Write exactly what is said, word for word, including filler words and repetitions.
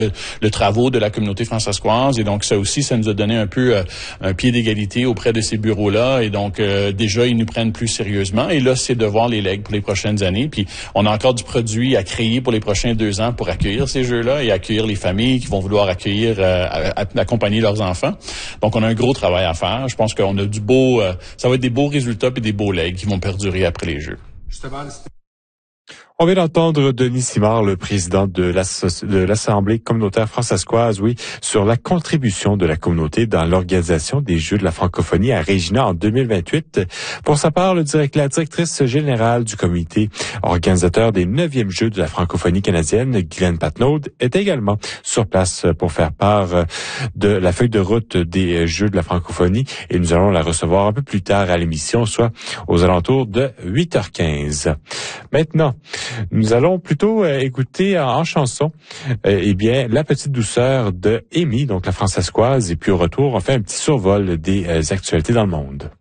le travaux de la communauté françaiscoise, et donc ça aussi, ça nous a donné un peu euh, un pied d'égalité auprès de ces bureaux-là, et donc euh, déjà, ils nous prennent plus sérieusement, et là, c'est de voir les legs pour les prochaines années, puis on a encore du produit à créer pour les prochains deux ans pour accueillir ces jeux-là et accueillir les familles qui vont vouloir accueillir, euh, à, à, accompagner leurs enfants. Donc, on a un gros travail à faire. Je pense qu'on a du beau, euh, ça va être des beaux résultats et des beaux legs qui vont perdurer après les Jeux. Justement, on vient d'entendre Denis Simard, le président de, l'asso- de l'Assemblée communautaire françaiscoise, oui, sur la contribution de la communauté dans l'organisation des Jeux de la francophonie à Regina en deux mille vingt-huit. Pour sa part, le direct, la directrice générale du comité organisateur des neuvièmes Jeux de la francophonie canadienne, Guylaine Patnaud, est également sur place pour faire part de la feuille de route des Jeux de la francophonie, et nous allons la recevoir un peu plus tard à l'émission, soit aux alentours de huit heures quinze. Maintenant, nous allons plutôt euh, écouter en, en chanson, euh, eh bien, La petite douceur de Amy, donc la françaiscoise, et puis au retour, on fait un petit survol des euh, actualités dans le monde.